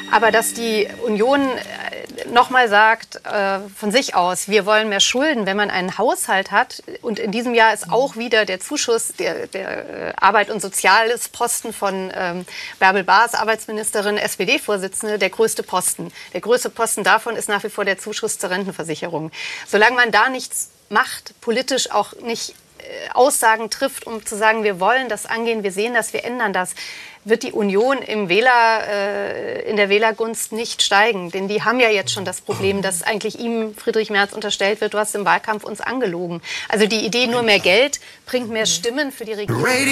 Aber dass die Union nochmal sagt, von sich aus, wir wollen mehr Schulden, wenn man einen Haushalt hat. Und in diesem Jahr ist auch wieder der Zuschuss, der Arbeit- und Soziales-Posten von Bärbel Baas, Arbeitsministerin, SPD-Vorsitzende, der größte Posten. Der größte Posten davon ist nach wie vor der Zuschuss zur Rentenversicherung. Solange man da nichts macht, politisch auch nicht Aussagen trifft, um zu sagen, wir wollen das angehen, wir sehen das, wir ändern das, wird die Union in der Wählergunst nicht steigen. Denn die haben ja jetzt schon das Problem, dass eigentlich ihm, Friedrich Merz, unterstellt wird, du hast im Wahlkampf uns angelogen. Also die Idee, nur mehr Geld bringt mehr Stimmen für die Regierung.